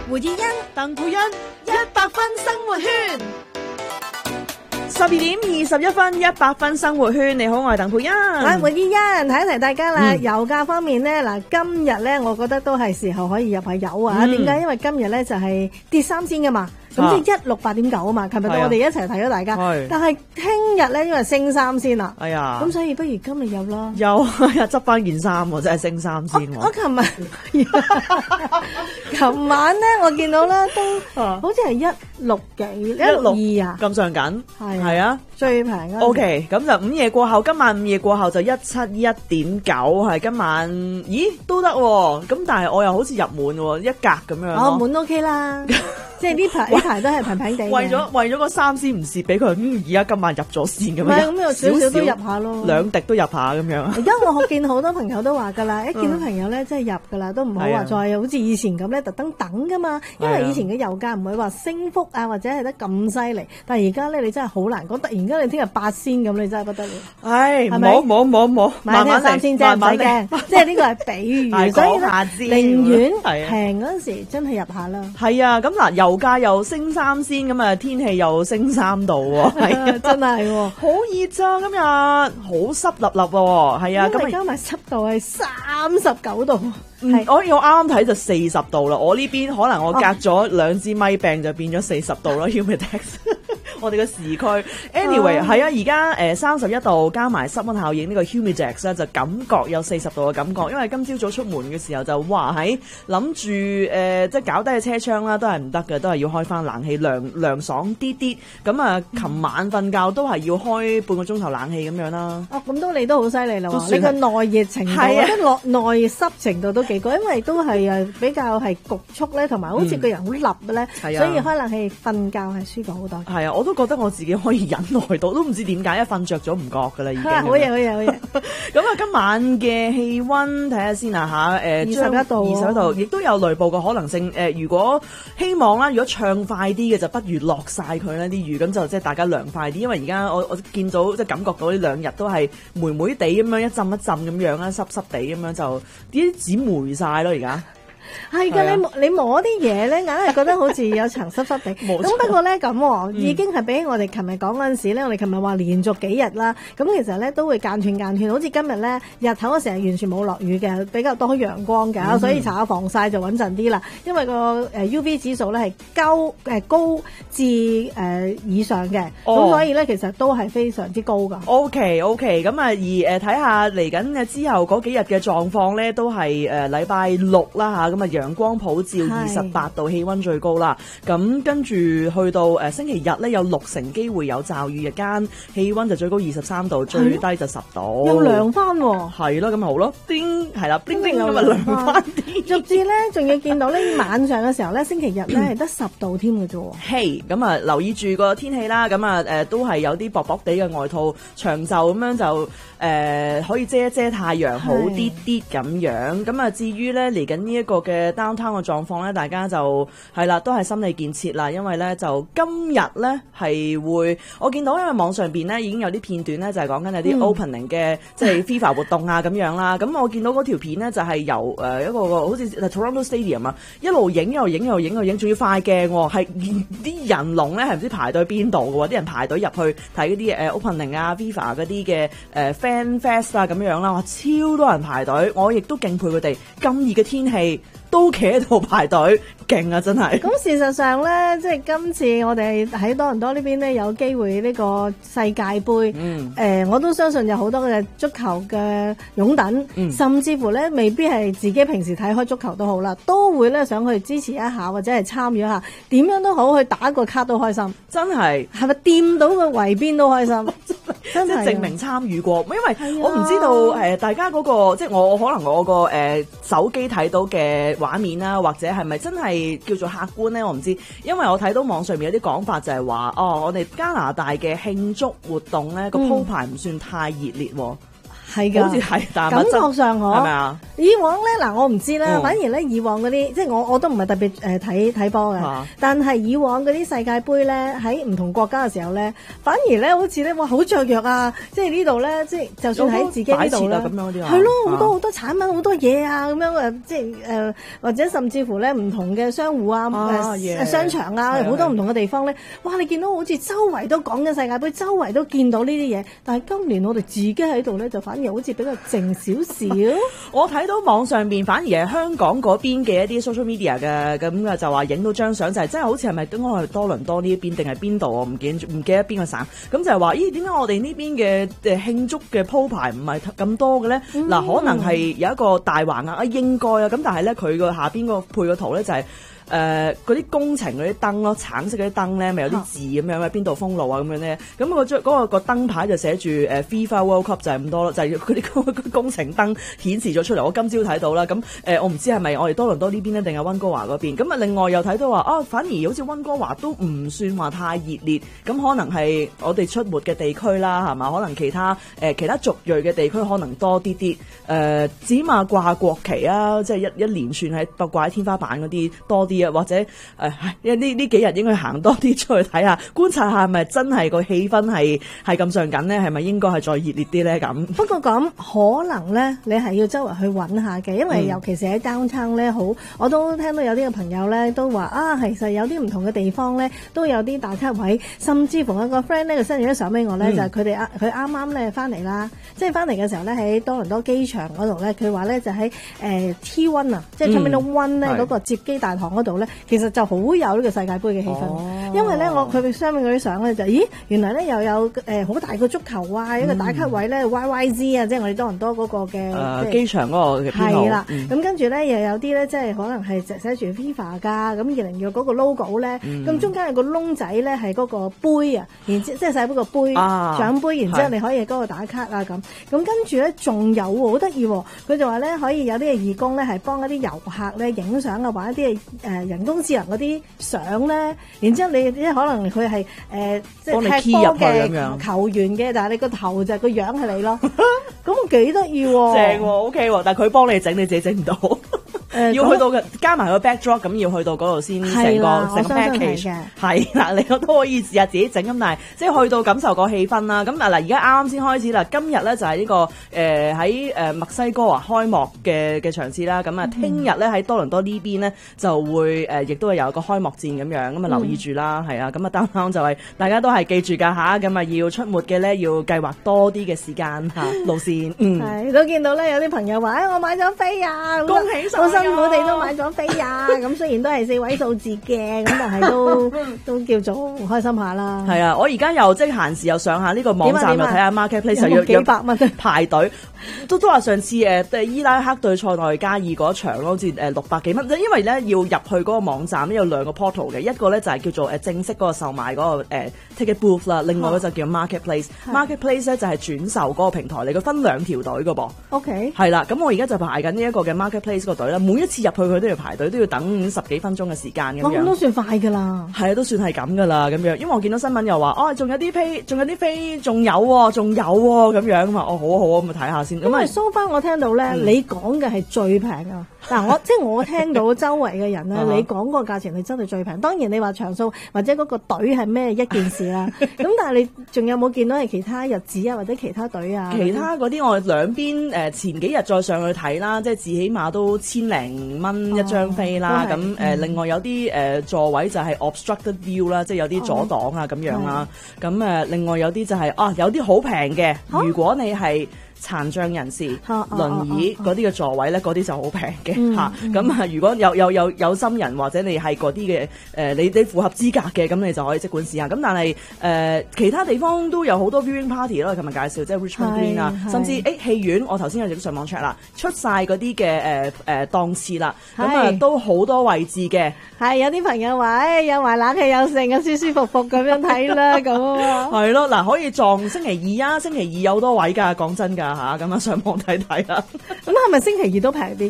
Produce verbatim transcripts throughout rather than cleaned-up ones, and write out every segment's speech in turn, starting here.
胡以欣、 鄧佩欣， 一百分生活圈。 十二點二十一分，一百分生活圈。你好，我係鄧佩欣。 我係胡以欣，提一提大家啦。 嗯油價方面咧，嗱，今日咧，我覺得都係時候可以入下油啊。點解、嗯？因為今日咧就係跌三仙噶嘛。咁即係一六八點九啊嘛，琴日我哋一齊睇咗大家，但係聽日咧因為升三先啦， 哎呀， 咁所以不如今日有啦， 有呀，執翻件衫喎，真係升三先喎。 我琴日，琴晚咧我見到咧都好似係一六幾一六二啊， 咁上緊， 係係啊， 最平啊。 O K，咁就午夜過後，今晚午夜過後就一七一點九，係今晚，咦都得喎，咁但係我又好似入滿喎，一格咁樣。 哦，滿 O K 啦。即係呢排呢排都係平平地嘅。為咗為咗個三先唔蝕俾佢，嗯，而家今晚入咗線咁樣。 唔係咁，有少少都入下咯。 兩滴都入下咁樣。 而家我見好多朋友都話㗎啦，一見到朋友咧，真係入㗎啦，都唔好話再好似以前咁咧，特登等㗎嘛。因為以前嘅油價唔會話升幅啊，或者係得咁犀利。但係而家咧，你真係好難講。突然間你聽日八仙咁，你真係不得了。 唉，冇冇冇冇，慢慢三仙啫，唔使驚。即係呢個係比喻，所以咧寧願平嗰陣時真係入下啦。 係啊，咁嗱，油價又升三仙，咁啊天氣又升三度喎，係啊， 真係喎， 好熱咋今日，好濕立立喎，係啊， 咁加埋濕度係三十九度。 嗯，我我啱啱睇就四十度啦，我呢邊可能我隔咗兩支咪病就變咗四十度啦 ，humidex， 我哋嘅時區。anyway， 係啊，而家誒三十一度加埋濕溫效應呢個 humidex 咧，就感覺有四十度嘅感覺。因為今朝早出門嘅時候就哇喺諗住誒，即係搞低嘅車窗啦，都係唔得嘅，都係要開翻冷氣涼涼爽啲啲。咁啊，琴晚瞓覺都係要開半個鐘頭冷氣咁樣啦。 哦，咁都你都好犀利啦喎！你個內熱程度，即係落內濕程度都幾高，因為都係誒比較係局促咧，同埋好似個人好立嘅咧，所以開冷氣瞓覺係舒服好多。 係啊，我都覺得我自己可以忍耐到，都唔知點解一瞓着咗唔覺噶啦已經。 好嘢好嘢好嘢！ 咁啊，今晚嘅氣溫睇下先啊嚇，誒二十一度， 二十一度，亦都有雷暴嘅可能性。誒，如果希望啦，如果暢快啲嘅就不如落晒佢啦啲雨，咁就即係大家涼快啲。因為而家我我見到即係感覺到呢兩日都係霉霉地咁樣一浸一浸咁樣啦，濕濕地咁樣就啲紙霉晒咯而家。 係㗎，你你摸啲嘢咧，硬係覺得好似有層濕濕地。咁不過咧咁，已經係比起我哋琴日講嗰陣時咧，我哋琴日話連續幾日啦。咁其實咧都會間斷間斷，好似今日咧日頭嗰時係完全冇落雨嘅，比較多陽光㗎，嗯、所以搽下防曬就穩陣啲啦。因為個誒 U V 指數咧係高誒高至誒以上嘅，咁、哦、所以咧其實都係非常之高㗎。 O K O K， 咁啊而誒睇下嚟緊嘅之後嗰幾日嘅狀況咧，都係誒禮拜六啦嚇，咁啊陽光普照，二十八度，氣溫最高啦。咁跟住去到誒星期日咧，有六成機會有驟雨，日間氣溫就最高二十三度，最低就十度。 又涼翻喎。 係咯，咁咪好咯。叮係啦，叮叮咁咪涼翻啲。 逐漸咧，仲要見到咧晚上嘅時候咧，星期日咧係得十度添嘅啫喎。 係咁啊，留意住個天氣啦。咁啊誒都係有啲薄薄地嘅外套長袖咁樣就誒、呃、可以遮一遮太陽，好啲啲咁樣。咁啊至於咧嚟緊呢一個嘅 downtown 嘅狀況咧，大家就係啦，都係心理建設啦。因為咧就今日咧係會，我見到因為網上邊咧已經有啲片段咧就係講緊有啲 opening 嘅、嗯、即係 FIFA 活動啊咁樣啦。咁我見到嗰條片咧就係由誒一個個好似 Toronto Stadium 啊，一路影一路影一路影一路影，仲要快鏡喎，係啲人龍咧係唔知排隊邊度嘅喎，啲人排隊入去睇嗰啲誒 opening 啊 FIFA 嗰啲嘅誒 fan fest 啊咁樣啦，哇超多人排隊，我亦都敬佩佢哋咁熱嘅天氣都企喺度排隊，勁啊！真係。咁事實上咧，即係今次我哋喺多倫多呢邊咧有機會呢個世界盃，嗯，誒、呃，我都相信有好多嘅足球嘅擁躉，嗯，甚至乎咧未必係自己平時睇開足球都好啦，都會咧想去支持一下或者係參與一下，點樣都好，去打個卡都開心。真係，係咪掂到個圍邊都開心？真係即係證明參與過，因為我唔知道誒、呃、大家嗰、那個即係我可能我個誒、呃、手機睇到嘅畫面啦，或者係咪真係叫做客觀咧？我唔知，因為我睇到網上面有啲講法就係話，哦，我哋加拿大嘅慶祝活動咧個鋪排唔算太熱烈喎。 係㗎， 好似係，但感覺上係咪啊？ 以往咧嗱，我唔知啦， 嗯、 反而咧以往嗰啲，即係我我都唔係特別誒睇睇波嘅，啊、但係以往嗰啲世界盃咧，喺唔同國家嘅時候咧，反而咧好似咧哇好雀躍啊！即係呢度咧，即係就算喺自己呢度咧，係咯好多好多產品好多嘢啊咁樣誒，即係誒、呃、或者甚至乎咧唔同嘅商戶啊、 啊 uh, yeah, 商場啊，好多唔同嘅地方咧，哇！你見到好似周圍都講緊世界盃，周圍都見到呢啲嘢，但係今年我哋自己喺度咧，就反而好似比較靜少少。 我睇到網上邊反而係香港嗰邊嘅一啲 social media 嘅咁嘅，就話影到張相就係真係好似係咪應該係多倫多呢一邊定係邊度？我唔記唔記得邊個省。咁就係話，咦？點解我哋呢邊嘅誒慶祝嘅鋪排唔係咁多嘅咧？嗱、嗯，可能係有一個大橫額啊，應該啊。咁但係咧，佢個下邊個配個圖咧就係、是。誒嗰啲工程嗰啲燈咯，橙色嗰啲燈咧，咪有啲字咁樣嘅，邊度封路啊咁樣咧。咁、嗰個張嗰個個燈牌就寫住誒 FIFA World Cup 就係咁多咯，就係嗰啲工程燈顯示咗出嚟。我今朝睇到啦，咁誒、呃、我唔知係咪我哋多倫多呢邊咧，定係溫哥華嗰邊。咁啊，另外又睇到話啊，反而好似溫哥華都唔算話太熱烈，咁可能係我哋出沒嘅地區啦，係嘛？可能其他誒、呃、其他族裔嘅地區可能多啲啲。誒、呃，至碼掛國旗啊，即係一一連串喺掛喺天花板嗰啲多啲。或者誒，因為呢呢幾日應該行多啲出去睇下，觀察下係咪真係個氣氛係係咁上緊咧？係咪應該係再熱烈啲咧？咁不過咁可能咧，你係要周圍去揾下嘅，因為尤其是喺 downtown 咧，好我都聽到有啲嘅朋友咧都話啊，其實有啲唔同嘅地方咧都有啲打卡位，甚至乎有個 friend 咧就 send 咗啲相俾我咧，嗯、就係佢哋啊佢啱啱咧翻嚟啦，即係翻嚟嘅時候咧喺多倫多機場嗰度咧，佢話咧就喺誒、呃、T 一 啊，即係 Terminal One 咧嗰個接機大堂嗰度咧，其實就好有呢個世界盃嘅氣氛，哦、因為咧我佢哋上面嗰啲相咧就，咦原來咧又有誒好、呃、大個足球啊，一個打卡位咧 Y Y Z 啊，即係我哋多倫多嗰個嘅誒機場嗰個嘅編號， 係啦，咁跟住咧又有啲咧即係可能係寫住 FIFA 㗎，咁二零二嗰個 logo 咧，咁、嗯、中間有個窿仔咧係嗰個杯啊，然之即係細杯個杯啊獎杯，然之後你可以嗰個打卡啊咁，咁跟住咧仲有喎，好得意喎，佢就話咧可以有啲嘅義工咧係幫一啲遊客咧影相啊，或者一啲誒人工智能嗰啲相咧，然之後你即係可能佢係誒即係踢波嘅球員嘅，但係你個頭就係個樣係你咯，咁我幾得意喎， 正喎 OK 喎，但係佢幫你整，你自己整唔到。誒要去到嘅加埋個 backdrop，咁要去到嗰度先成個成個 package 係啦，你都可以試下自己整咁，但係即係去到感受個氣氛啦。咁嗱嗱，而家啱啱先開始啦，今日咧就係呢個誒喺誒墨西哥啊開幕嘅嘅場次啦。咁啊，聽日咧喺多倫多呢邊咧就會誒亦都係有個開幕戰咁樣，咁啊留意住啦，係啊。咁啊，當當就係大家都係記住㗎嚇，咁啊要出沒嘅咧要計劃多啲嘅時間嚇路線。嗯，係都見到咧有啲朋友話誒我買咗飛啊， 恭喜晒！ 我哋都買咗飛啊，咁雖然都係四位數字嘅，咁但係都都叫做開心下啦。 係啊，我而家又即係閒時又上下呢個網站，又睇下 marketplace，又要幾百蚊排隊。都都話上次誒對伊拉克對塞內加爾嗰場好似誒六百幾蚊，因為咧要入去嗰個網站咧有兩個 portal 嘅，一個咧就係叫做誒正式嗰個售賣嗰個誒 ticket booth 啦，另外咧就叫 marketplace。marketplace 咧就係轉售嗰個平台嚟，佢分兩條隊㗎噃。 OK。係啦，咁我而家就排緊呢一個嘅 marketplace 個隊啦，每一次入去佢都要排隊，都要等十幾分鐘嘅時間咁樣。 咁都算快㗎啦。 係啊，都算係咁㗎啦，咁樣。因為我見到新聞又話，哦，仲有啲飛，仲有啲飛，仲有喎，仲有喎，咁樣啊嘛。哦，好啊好啊，咁咪睇下先。 咁啊，蘇翻我聽到咧，嗯、你講嘅係最平啊！嗱，我即係我聽到周圍嘅人咧，你講嗰個價錢係真係最平。當然你話場數或者嗰個隊係咩一件事啦。咁但係你仲有冇見到係其他日子啊，或者其他隊啊？ 其他嗰啲我兩邊誒前幾日再上去睇啦，即係至起碼都千零蚊一張飛啦。咁誒、哦嗯、另外有啲誒座位就係 obstructed view 啦，即係有啲阻擋啊咁樣啦。咁誒、哦、另外有啲就係、是、啊有啲好平嘅， 哦、如果你係殘障人士、啊、輪椅嗰啲嘅座位咧，嗰啲就好平嘅嚇。咁啊，如果有有有有心人或者你係嗰啲嘅誒，你你符合資格嘅，咁你就可以即管試下。咁但係誒、呃、其他地方都有好多 viewing party 咯，琴日介紹即係 Richmond Green 啊，甚至誒戲院，我頭先有亦都上網 check 啦，出晒嗰啲嘅誒誒檔次啦，咁啊都好多位置嘅。 係有啲朋友話誒、哎、有埋冷氣有剩啊，舒舒服服咁樣睇啦咁啊。 係咯，嗱可以撞星期二啊，星期二有多位㗎，講真㗎。吓咁啊，上網睇睇啦。 咁係咪星期二都平啲㗎？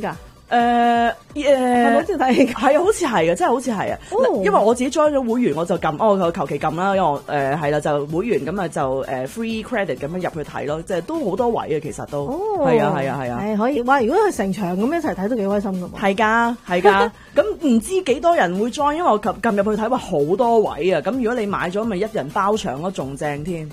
誒誒，係好似睇係啊，好似係啊，真係好似係啊。 哦因為我自己 join 咗會員，我就撳，哦，我求其撳啦，因為我誒係啦，就會員咁啊，就誒 free credit 咁樣入去睇咯，即係都好多位啊，其實都係啊係啊係啊， 係可以。哇！如果佢成場咁一齊睇都幾開心噶嘛。 係㗎係㗎，咁唔知幾多人會 join，因為我撳撳入去睇話好多位啊，咁如果你買咗咪一人包場咯，仲正添。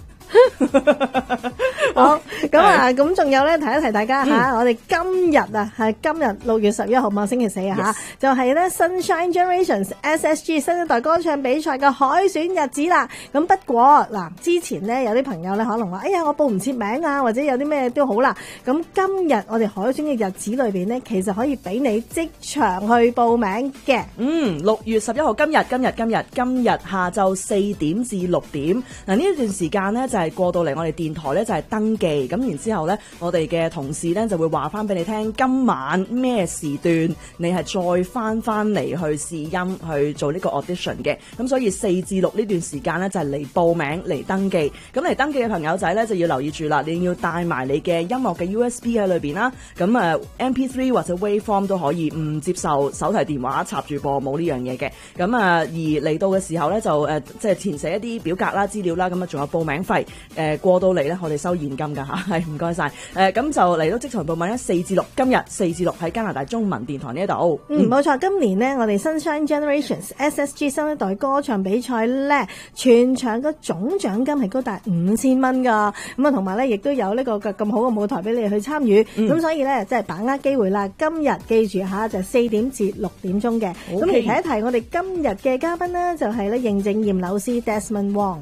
好咁啊，咁仲有咧，提一提大家吓，我哋今日啊係今日六月十一號嘛，星期四啊吓，就係咧 Sunshine Generations S S G 新一代歌唱比賽嘅海選日子啦。咁不過嗱，之前咧有啲朋友咧可能話，哎呀我報唔切名啊，或者有啲咩都好啦。咁今日我哋海選嘅日子裏邊咧，其實可以俾你即場去報名嘅。 嗯，六月十一號今日今日今日今日下晝四點至六點，嗱呢一段時間咧就係過到嚟我哋電台咧就係登記，咁然之後咧我哋嘅同事咧就會話翻俾你聽今晚咩時段你係再翻翻嚟去試音去做呢個 audition 嘅，咁所以四至六呢段時間咧就係嚟報名嚟登記，咁嚟登記嘅朋友仔咧就要留意住啦，你要帶埋你嘅音樂嘅 U S B 喺裏邊啦，咁啊 M P 三 或者 Waveform 都可以，唔接受手提電話插住播，冇呢樣嘢嘅，咁啊而嚟到嘅時候咧就誒即係填寫一啲表格啦資料啦，咁啊仲有報名費。誒、呃、過到嚟咧，我哋收現金㗎嚇，係唔該晒。誒、呃、咁就嚟到即場報名咧，四至六今日四至六喺加拿大中文電台呢一度。 嗯，冇錯，今年呢，我哋 Sunshine Generations S S G 新一代歌唱比賽咧，全場嘅總獎金係高達五千蚊㗎。咁啊，同埋咧亦都有呢個咁好嘅舞台俾你去參與。咁、嗯、所以咧，即係把握機會啦。今日記住嚇，就四點至六點鐘嘅。咁嚟提一提我哋今日嘅嘉賓呢，就係咧認證驗樓師 Desmond Wong。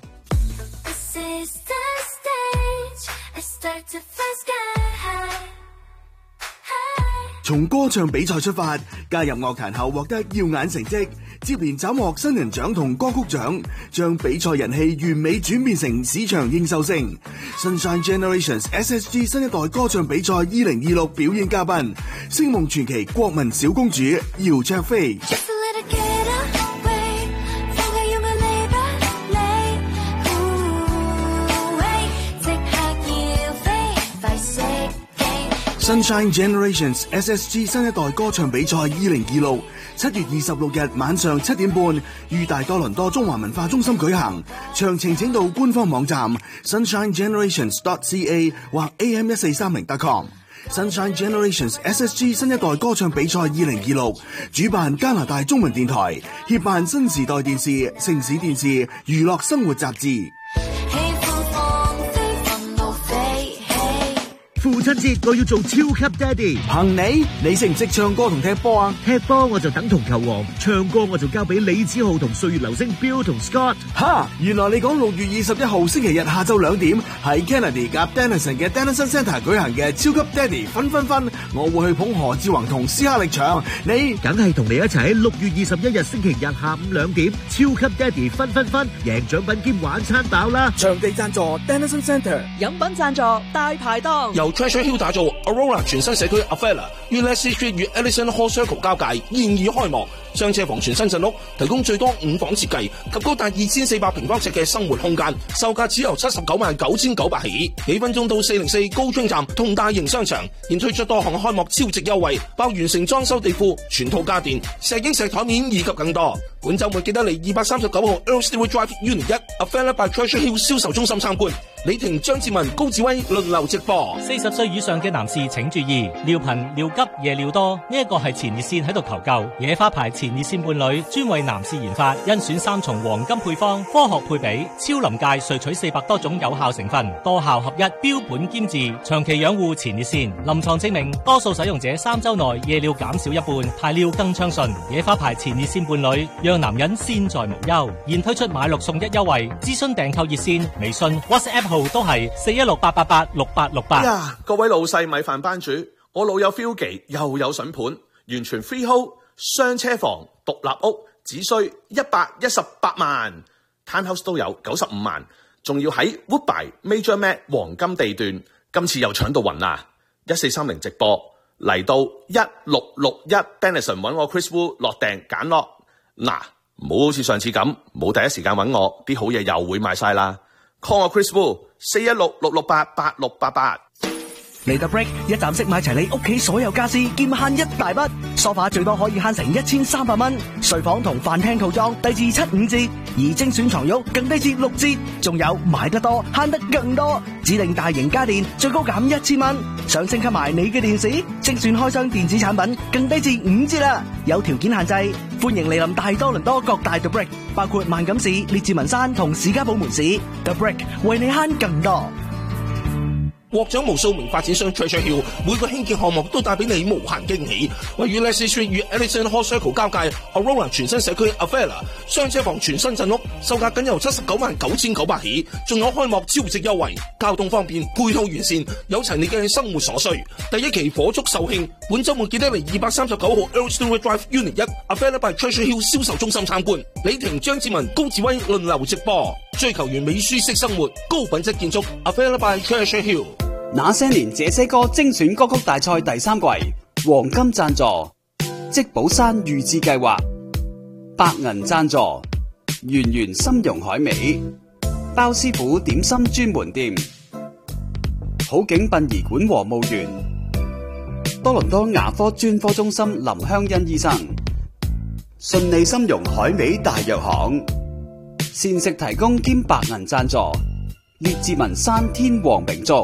從歌唱比賽出發，加入樂壇後獲得耀眼成績，接連斬獲新人獎同歌曲獎，將比賽人氣完美轉變成市場認受性。Sunshine Generations S S G 新一代歌唱比賽二零二六表演嘉賓，星夢傳奇國民小公主姚焯菲。Sunshine Generations S S G 新一代歌唱比賽二零二六，七月二十六日晚上七點半，於大多倫多中華文化中心舉行。詳情請到官方網站 sunshine generations dot c a 或 a m 一四三零 dot com。Sunshine Generations S S G 新一代歌唱比賽二零二六，主辦加拿大中文電台，協辦新時代電視、城市電視、娛樂生活雜誌。 父親節我要做超級爹哋， 憑你？你識唔識唱歌同踢波啊？ 踢波我就等同球王，唱歌我就交俾李子浩同歲月流星 Bill 同 Scott。 哈！原來你講六月二十一號星期日下晝兩點喺 Kennedy 夾 Denison 嘅 Denison Centre 舉行嘅超級爹哋分分分，我會去捧何志宏同斯克力場，你梗係同你一齊喺六月二十一日星期日下午兩點超級爹哋分分分，贏獎品兼玩餐飽啦！ 場地贊助 Denison Centre， 飲品贊助大排檔。 由 Treasure Hill 打造 Aurora 全新社區 Avella 於 Leslie Street 與 Ellison Hall Circle 交界，現已開幕。雙車房全新陣屋，提供最多五房設計及高達二千四百平方尺嘅生活空間，售價只由七十九萬九千九百起。幾分鐘到四零四高津站同大型商場，現推出多項開幕超值優惠，包完成裝修地庫、全套家電、石英石台面以及更多。本週末記得嚟二百三十九號 Earl Stewart Drive Unit 一 Avella by Treasure Hill 銷售中心參觀。李婷、張志文、高志威輪流直播。 四十歲以上嘅男士請注意，尿頻、尿急、夜尿多，呢一個係前列腺喺度求救。野花牌前列腺伴侶專為男士研發，甄選三重黃金配方，科學配比，超臨界萃取四百多種有效成分，多效合一，標本兼治，長期養護前列腺。臨床證明，多數使用者三周內夜尿減少一半，排尿更暢順。野花牌前列腺伴侶讓男人先在無憂。現推出買六送一優惠，諮詢訂購熱線、微信、WhatsApp 號都係四一六八八八六八六八。 呀，各位老細米飯班主，我老友 Philgy 又有筍盤，完全 freehold， 雙車房，獨立屋，只需一百一十八萬 ，townhouse 都有九十五萬，仲要喺 Woodbine Major Mac 黃金地段，今次又搶到暈啦！一四三零直播嚟到一六六一 Denison 揾我 Chris Wu 落訂揀落，嗱，唔好好似上次咁，冇第一時間揾我，啲好嘢又會賣晒啦。call 我 Chris Wu 四一六六六八八六八八。 嚟得 Brick 一站式買齊你屋企所有家私，兼慳一大筆。梳化最多可以慳成一千三百蚊，睡房同飯廳套裝低至七五折，而精選床褥更低至六折。仲有買得多慳得更多，指定大型家電最高減一千蚊。想升級埋你嘅電視，精選開箱電子產品更低至五折啦。有條件限制，歡迎嚟臨大多倫多各大 The Brick， 包括萬錦市、列治文山同史家堡門市。The Brick 為你慳更多。 獲獎無數名發展商 Treasure Hill 每個興建項目都帶俾你無限驚喜。位於 Leslie Street 與 Ellison Hall Circle 交界 Aurora 全新社區 Avella 雙車房全新鎮屋，售價僅由七十九萬九千九百起，仲有開幕超值優惠，交通方便，配套完善，有齊你嘅生活所需。第一期火速售罄，本週末記得嚟二百三十九號 Earl Stewart Drive Unit 一 Avella by Treasure Hill 銷售中心參觀。李婷、張志文、高志威輪流直播，追求完美舒適生活，高品質建築 Avella by Treasure Hill。 那些年這些歌精選歌曲大賽第三季黃金贊助積寶山預置計劃，白銀贊助圓圓參茸海味，包師傅點心專門店，好景殯儀館和墓園，多倫多牙科專科中心林香欣醫生，順利參茸海味大藥行，膳食提供兼白銀贊助列治文山天皇名族。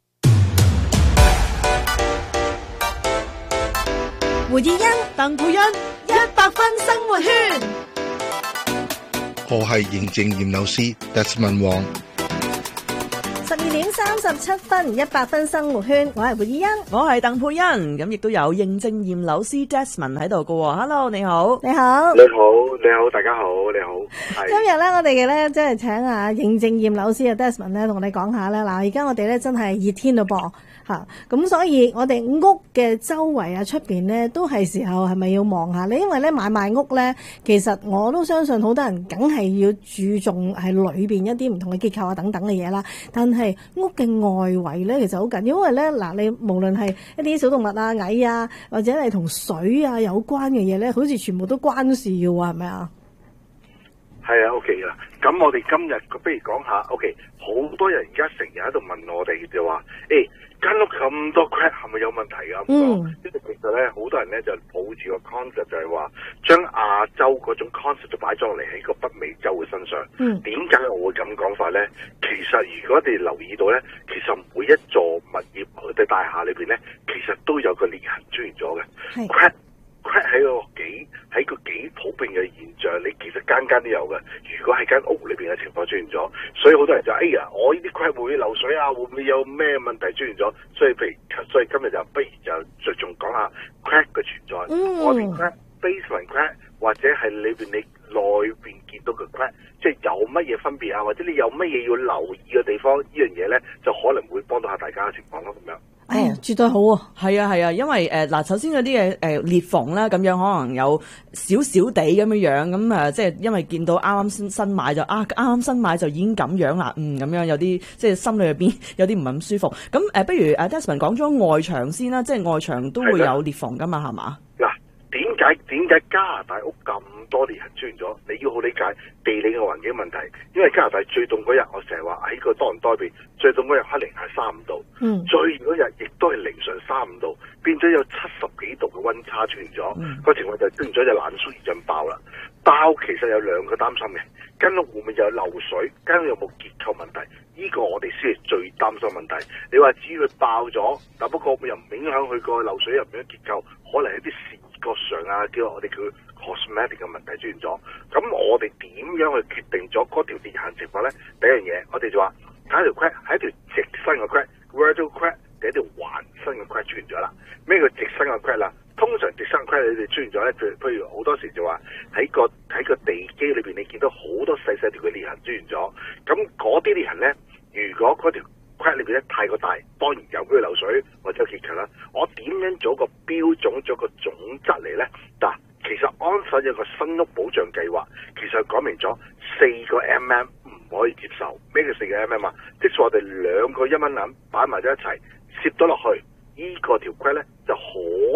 胡志欣、鄧佩欣，一百分生活圈。 我係認證驗樓師 Desmond Wong。 十二點三十七分，一百分生活圈，我係胡志欣， 我係鄧佩欣，咁亦都有認證驗樓師 Desmond 喺度㗎。Hello， 你好， 你好， 你好，你好，大家好，你好。 今日咧，我哋嘅咧，即係請啊認證驗樓師啊 Desmond 咧，同我哋講下咧。嗱，而家我哋咧真係熱天咯噃。吓，咁所以我哋屋嘅周圍啊，出邊咧都係時候係咪要望下咧？因為咧買賣屋咧，其實我都相信好多人梗係要注重係裏邊一啲唔同嘅結構啊等等嘅嘢啦。但係屋嘅外圍咧，其實好緊要，因為咧嗱，你無論係一啲小動物啊、蟻啊，或者係同水啊有關嘅嘢咧，好似全部都關事嘅喎，係咪啊？ 係啊 ，OK 啦。咁我哋今日不如講下 ，OK， 好多人而家成日喺度問我哋就話，誒、欸。間屋咁多 crack 係咪有問題㗎？嗯，其實咧好多人咧就抱住個 concept 就係話將亞洲嗰種 concept 就擺咗落嚟喺個北美洲嘅身上。嗯，點解我會咁講法咧？其實如果你留意到咧，其實每一座物業或者大廈裏邊咧，其實都有個裂痕出現咗嘅。係 crack crack 喺個幾喺個幾普遍嘅現象，你其實間間都有嘅。如果喺間屋裏邊嘅情況出現咗，所以好多人就哎呀，我呢啲 crack 會唔會漏水啊？會唔會有咩問題出現咗？所以譬如，所以今日就不如就着重講下 crack 嘅存在。嗯，我哋 crack basement crack 或者係裏邊你內邊見到嘅 crack，即係有乜嘢分別啊？或者你有乜嘢要留意嘅地方？呢樣嘢咧就可能會幫到下大家嘅情況咯，咁樣。 哎呀，絕對好啊！ 係啊，係啊，因為誒嗱、呃，首先嗰啲嘅誒裂縫啦，咁樣可能有少少地咁樣樣，咁誒、呃、即係因為見到啱啱新新買就啊，啱啱新買就已經咁樣啦，嗯，咁樣有啲即係心裏入邊有啲唔係咁舒服。咁誒、呃，不如誒 Desmond 講咗外牆先啦，即係外牆都會有裂縫噶嘛，係嘛？嗱， 點解點解加拿大屋咁多裂痕出現咗？你要好理解地理嘅環境問題，因為加拿大最凍嗰日，我成日話喺個多倫多邊最凍嗰日可能係三五度，嗯，最熱嗰日亦都係零上三五度，變咗有七十幾度嘅溫差出現咗，個、嗯、情況就出現咗隻冷縮而震爆啦。爆其實有兩個擔心嘅，間屋會唔會有漏水？間屋有冇結構問題？呢、這個我哋先係最擔心問題。你話至於佢爆咗，但不過又唔影響佢個漏水入面嘅結構，可能係啲視覺上啊，叫我哋叫 cosmetic 嘅問題出現咗。咁我哋點樣去決定咗嗰條裂痕情況咧？第一樣嘢，我哋就話睇條 crack 係一條直身嘅 crack，vertical crack 定一條橫身嘅 crack 出現咗啦。咩叫直身嘅 crack 啦？通常直身嘅 crack 你哋出現咗咧，譬如譬如好多時就話喺個喺個地基裏邊，你見到好多細細條嘅裂痕出現咗。咁嗰啲裂痕咧，如果嗰條 crack 裏邊咧太過大，當然有機會漏水或者結構啦。我點樣做個標種，做個種質嚟咧？嗱，其實安省有個新屋保障計劃，其實講明咗四個 mm 唔可以接受。咩叫四個 mm 啊？即係我哋兩個一蚊銀擺埋咗一齊，攝咗落去，依、這個條 crack 咧就可能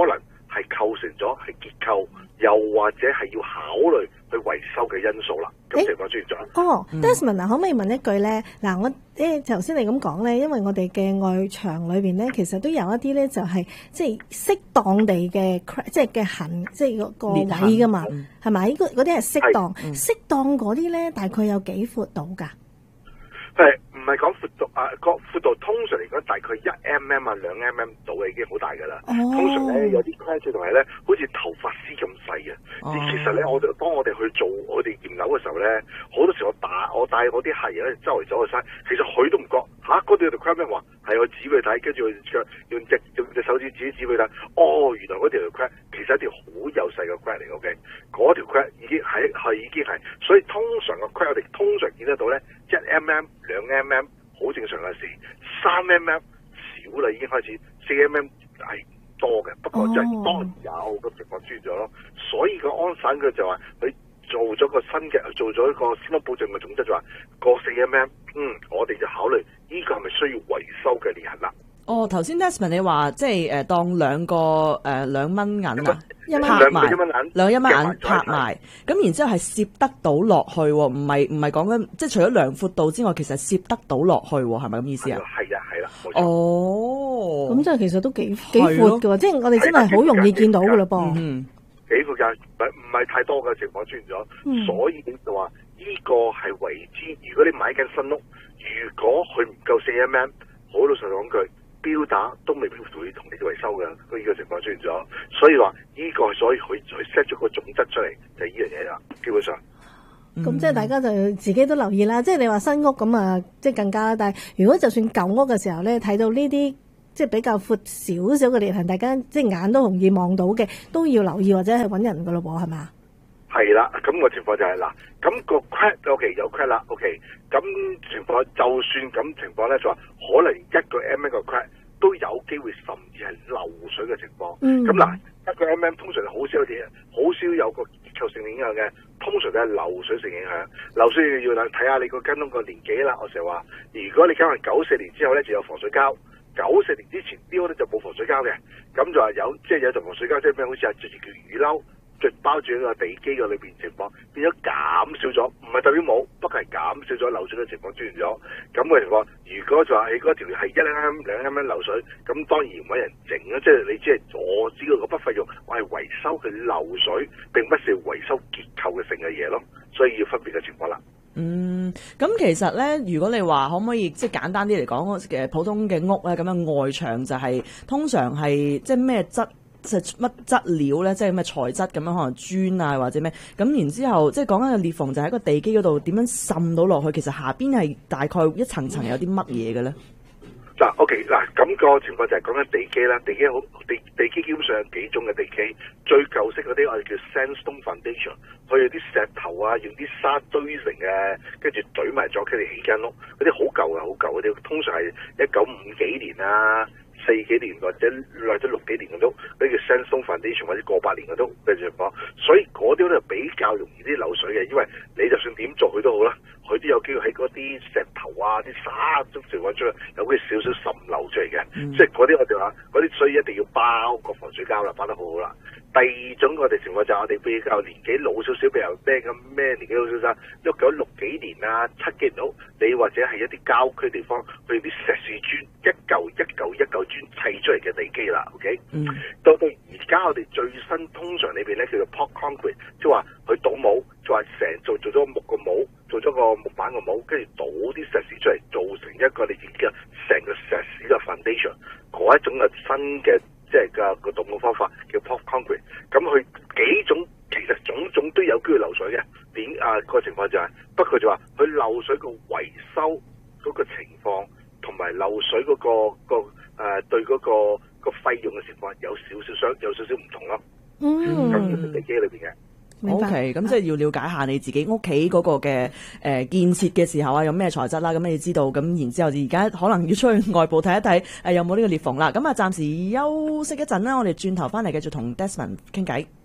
係構成咗係結構，又或者係要考慮去維修嘅因素啦。咁情況出現咗。 哦、嗯、，Desmond 啊，可唔可以問一句咧？嗱，我誒頭先你咁講咧，因為我哋嘅外牆裏邊咧，其實都有一啲咧，就係即係適當地嘅，即係嘅痕，即係個位噶嘛，係咪？嗰嗰啲係適當，適當嗰啲咧，大概有幾闊度㗎？ 係唔係講闊度啊？個闊度通常嚟講大概一 mm 啊兩 mm 度嘅已經好大㗎啦。Oh. 通常咧有啲 crack 同埋咧，好似頭髮絲咁細嘅。Oh. 其實咧，我哋當我哋去做我哋驗樓嘅時候咧，好多時我打我帶我啲客人咧周圍走去晒，其實佢都唔覺嚇嗰條條 crack 咩話係我指俾佢睇，跟住佢用隻用隻手指指指俾佢睇。哦，原來嗰條條 crack 其實一條好幼細嘅 crack 嚟嘅。OK， 嗰條 crack 已經係係已經係，所以通常個 crack 我哋通常見得到咧一 mm。兩 mm 好正常嘅事，三 mm 少啦已經開始，四 mm 係多嘅，不過就係當然有咁情況出現咗咯。所以個安省佢就話佢做咗個新嘅，做咗一個先屋保證嘅總則就話過四 mm， 嗯，我哋就考慮呢個係咪需要維修嘅裂痕啦。 哦，頭先 Desmond 你話即係誒、呃、當兩個誒兩蚊銀啊， 一拍埋兩一蚊銀拍埋，咁然之後係攝得到落去，唔係唔係講緊即係除咗量闊度之外，其實攝得到落去，係咪咁意思啊？ 係啊，係啦。 哦， 咁即係其實都幾幾闊嘅，即係我哋真係好容易見到嘅嘞噃。 嗯， 幾闊㗎，唔唔係太多嘅情況出現咗， 嗯、 所以就話呢個係為之。如果你買緊新屋，如果佢唔夠四 mm， 好老實講句。標打都未必會同你維修嘅，佢呢個情況出現咗，所以話呢個所以佢佢 set 咗個總則出嚟就係呢樣嘢啦，基本上。 咁、嗯、即係大家就自己都留意啦，即係你話新屋咁啊，即係更加啦。但係如果就算舊屋嘅時候咧，睇到呢啲即係比較闊少少嘅裂痕，大家即係眼都容易望到嘅，都要留意或者係揾人噶咯噃，係嘛？ 係啦，咁、那個情況就係、是、嗱，咁、那個 crack OK 有 crack 啦 OK， 咁情況就算咁情況咧，就話可能一個 mm 個 crack 都有機會甚至係漏水嘅情況。咁嗱、嗯，一個 mm 通常好少啲，好少有個結構性影響嘅，通常都係漏水性影響。漏水要睇下你個間屋個年紀啦。我成日話，如果你可能九四年之後咧就有防水膠，九四年之前啲屋咧就冇防水膠嘅，咁就話有即係有層防水膠，即係咩？好似係着住條雨褸。就包住一個地基嘅裏邊情況，變咗減少咗，唔係代表冇，不過係減少咗漏水嘅情況出現咗。咁嘅情況，如果就話喺嗰條係一兩 mm 兩 mm 漏水，咁當然揾人整啦，即係你只係阻止嗰筆費用，我係維修佢漏水，並不是維修結構嘅性嘅嘢咯，所以要分別嘅情況啦。 嗯，咁其實咧，如果你話可唔可以即係簡單啲嚟講嘅普通嘅屋咧，咁樣外牆就係、是、通常係即係咩質？即係乜質料咧？即係咩材質咁樣，可能磚啊或者咩咁？然之後即係講緊嘅裂縫就喺個地基嗰度點樣滲到落去？其實下邊係大概一層層有啲乜嘢嘅咧？ 嗱、嗯、，OK， 嗱，咁個情況就係講緊地基啦。地基好地地基基本上有幾種嘅地基，最舊式嗰啲我哋叫 sandstone foundation， 佢有啲石頭啊，用啲沙堆成嘅，跟住堆埋咗佢哋起間屋，嗰啲好舊嘅，好舊嗰啲，通常係一九五幾年啊。四幾年或者或者六幾年嘅都，嗰啲叫 sandstone foundation 或者過百年嘅都嘅情況，所以嗰啲咧比較容易啲漏水嘅，因為你就算點做佢都好啦，佢都有機會喺嗰啲石頭啊、啲沙都情況出嚟，有啲少少滲漏出嚟嘅，嗯、即係嗰啲我哋話嗰啲，所以一定要包個防水膠啦，包得好好啦。第二種我哋情況就係我哋比較年紀老少少，譬如咩咁咩年紀老少少，一九六幾年啊、七幾年到，你或者係一啲郊區地方，佢啲石屎磚一嚿一嚿一嚿磚砌出嚟嘅地基啦 ，OK？嗯。到到而家我哋最新通常裏邊咧叫做 pot concrete，即係話佢倒模，就話成做做咗木個模，做咗個木板個模，跟住倒啲石屎出嚟，做成一個你自己嘅成個石屎嘅 foundation， 嗰一種嘅新嘅。即係個個動工方法叫 pop concrete， 咁佢幾種其實種種都有機會漏水嘅。點啊個情況就係、是，不過就話佢漏水個維修嗰個情況，同埋漏水嗰、那個個誒、呃、對嗰、那個個費用嘅情況有少少相有少少唔同咯。嗯，咁地基裏邊嘅。 O K， 咁即係要了解下你自己屋企嗰個嘅誒、呃、建設嘅時候啊，有咩材質啦，咁你知道，咁然之後而家可能要出去外部睇一睇，誒、呃、有冇呢個裂縫啦。咁啊，暫時休息一陣啦，我哋轉頭翻嚟繼續同 Desmond 傾偈。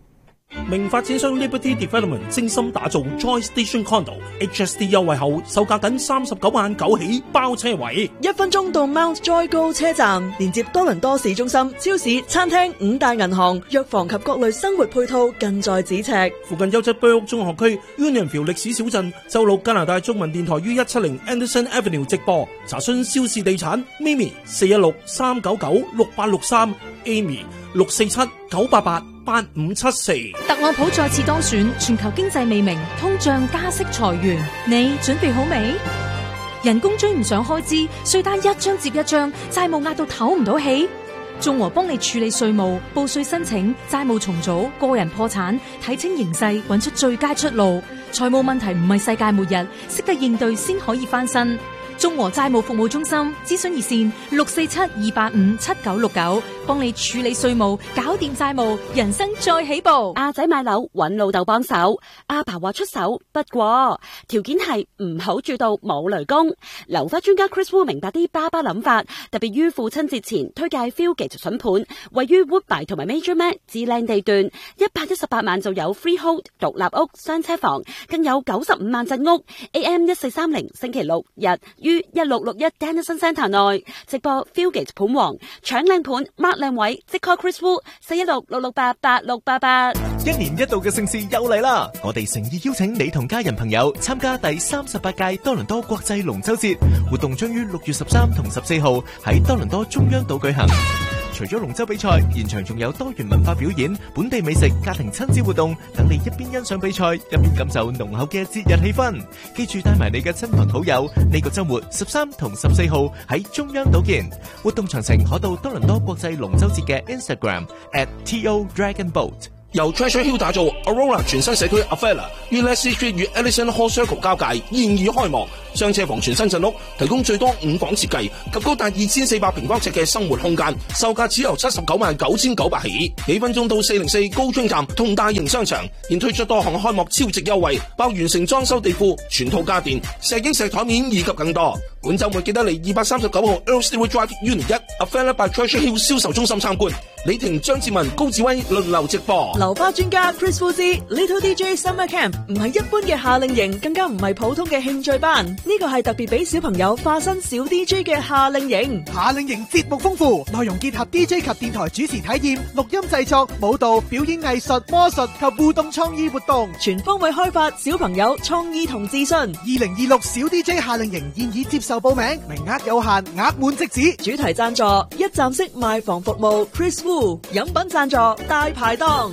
名發展商 Liberty Development 精心打造 Joy Station Condo H S D 優惠後，售價僅三十九萬九起，包車位。 一分鐘到 Mount Joy 高車站，連接多倫多市中心、超市、餐廳、五大銀行、藥房及各類生活配套，近在咫尺。 附近優質居屋中學區 Unionville 歷史小鎮，周六加拿大中文電台於一七零 Anderson Avenue 直播。查詢肖氏地產 Mimi 四一六三九九六八六三 Amy 六四七九八八八五七四。 特朗普再次當選，全球經濟未明，通脹、加息、裁員，你準備好未？人工追唔上開支，稅單一張接一張，債務壓到唞唔到氣。眾和幫你處理稅務、報稅申請、債務重組、個人破產，睇清形勢，揾出最佳出路。財務問題唔係世界末日，識得應對先可以翻身。眾和債務服務中心諮詢熱線六四七二八五七九六九，幫你處理稅務，搞掂債務，人生再起步。 阿仔買樓揾老豆幫手，阿爸話出手，不過條件係唔好住到冇雷公。樓花專家 Chris Wu 明白啲爸爸諗法，特別於父親節前推介 Fieldgate 筍盤，位於 Woodbine 同埋 Major Mac 至靚地段，一百一十八萬就有 Freehold 獨立屋雙車房，更有九十五萬陣屋。A M 一四三零星期六日於一六六一 Dennison Centre 內直播 Fieldgate 盤王，搶靚盤 mark 靚位，即 call Chris Wu 四一六六六八八六八八。 一年一度嘅盛事又嚟啦！我哋誠意邀請你同家人朋友參加第三十八屆多倫多國際龍舟節活動，將於六月十三同十四號喺多倫多中央島舉行。除咗龍舟比賽，現場仲有多元文化表演、本地美食、家庭親子活動，等你一邊欣賞比賽，一邊感受濃厚嘅節日氣氛。記住帶埋你嘅親朋好友，呢個周末十三同十四號喺中央島見。活動詳情可到多倫多國際龍舟節嘅 Instagram at T O Dragon Boat。 由 Treasure Hill 打造 Aurora 全新社區 Avella 於 Leslie Street 與 Ellison Hall Circle 交界，現已開幕。雙車房全新鎮屋，提供最多五房設計及高達二千四百平方尺嘅生活空間，售價只由七十九萬九千九百起。幾分鐘到四零四高津站同大型商場，現推出多項開幕超值優惠，包完成裝修地庫、全套家電、石英石台面以及更多。本週末記得嚟二百三十九號 Earl Stewart Drive Unit 一 Avella by Treasure Hill 銷售中心參觀。李婷、張志文、高志威輪流直播。 流花專家 Chris Wu Little D J Summer Camp 唔係一般嘅夏令營，更加唔係普通嘅興趣班，呢個係特別俾小朋友化身小 D J 嘅夏令營。 夏令營節目豐富，內容結合 D J 及電台主持體驗、錄音製作、舞蹈、表演藝術、魔術及互動創意活動， 全方位開發小朋友創意同自信。二零二六小 D J 夏令營現已接受報名，名額有限，額滿即止。 主題贊助一站式賣房服務 Chris Wu， 飲品贊助大排檔。